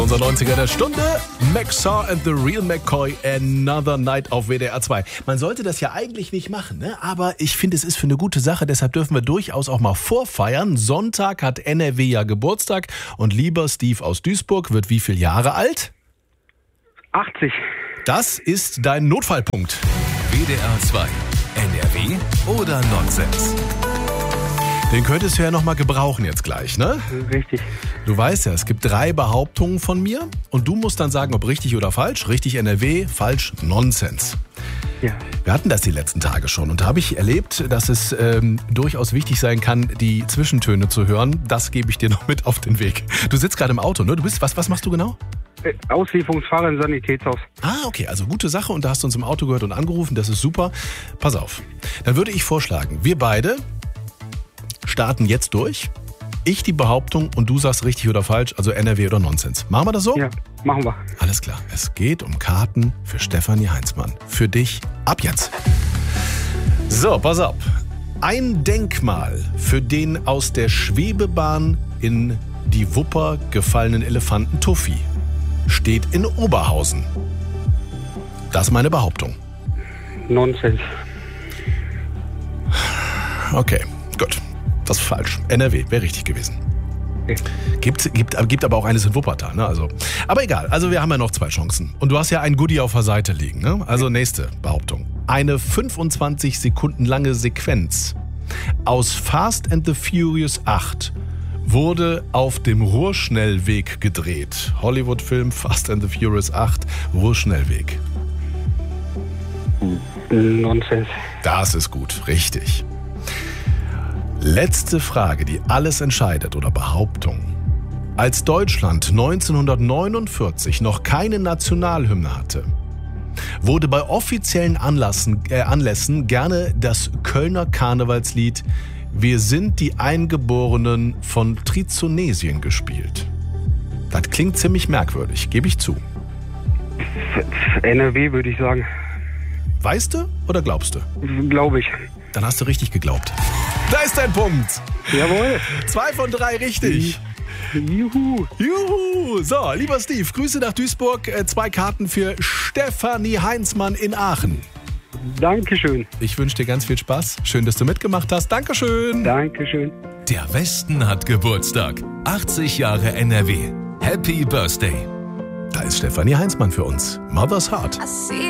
Unser 90er der Stunde, Maxar and the Real McCoy, Another Night auf WDR 2. Man sollte das ja eigentlich nicht machen, ne? Aber ich finde, es ist für eine gute Sache, deshalb dürfen wir durchaus auch mal vorfeiern. Sonntag hat NRW ja Geburtstag und lieber Steve aus Duisburg wird wie viele Jahre alt? 80. Das ist dein Notfallpunkt. WDR 2. NRW oder Nonsens? Den könntest du ja noch mal gebrauchen jetzt gleich, ne? Richtig. Du weißt ja, es gibt 3 Behauptungen von mir und du musst dann sagen, ob richtig oder falsch. Richtig NRW, falsch Nonsens. Ja. Wir hatten das die letzten Tage schon und da habe ich erlebt, dass es durchaus wichtig sein kann, die Zwischentöne zu hören. Das gebe ich dir noch mit auf den Weg. Du sitzt gerade im Auto, ne? Was machst du genau? Auslieferungsfahrer im Sanitätshaus. Ah, okay, also gute Sache und da hast du uns im Auto gehört und angerufen, das ist super. Pass auf, dann würde ich vorschlagen, wir beide starten jetzt durch. Ich die Behauptung und du sagst richtig oder falsch, also NRW oder Nonsens. Machen wir das so? Ja, machen wir. Alles klar, es geht um Karten für Stefanie Heinzmann. Für dich ab jetzt. So, pass auf. Ein Denkmal für den aus der Schwebebahn in die Wupper gefallenen Elefanten Tuffy steht in Oberhausen. Das ist meine Behauptung. Nonsens. Okay, gut. Das ist falsch. NRW wäre richtig gewesen. Okay. Gibt aber auch eines in Wuppertal. Ne? Aber egal, also wir haben ja noch 2 Chancen. Und du hast ja ein Goodie auf der Seite liegen. Ne? Also nächste Behauptung. Eine 25 Sekunden lange Sequenz aus Fast and the Furious 8 wurde auf dem Ruhrschnellweg gedreht. Hollywood-Film Fast and the Furious 8, Ruhrschnellweg. Nonsens. Das ist gut, richtig. Letzte Frage, die alles entscheidet oder Behauptung. Als Deutschland 1949 noch keine Nationalhymne hatte, wurde bei offiziellen Anlässen gerne das Kölner Karnevalslied Wir sind die Eingeborenen von Trizonesien gespielt. Das klingt ziemlich merkwürdig, gebe ich zu. NRW würde ich sagen. Weißt du oder glaubst du? Glaube ich. Dann hast du richtig geglaubt. Da ist dein Punkt. Jawohl. 2 von 3 richtig. Juhu. Juhu. So, lieber Steve, Grüße nach Duisburg. 2 Karten für Stefanie Heinzmann in Aachen. Dankeschön. Ich wünsche dir ganz viel Spaß. Schön, dass du mitgemacht hast. Dankeschön. Dankeschön. Der Westen hat Geburtstag. 80 Jahre NRW. Happy Birthday. Da ist Stefanie Heinzmann für uns. Mother's Heart.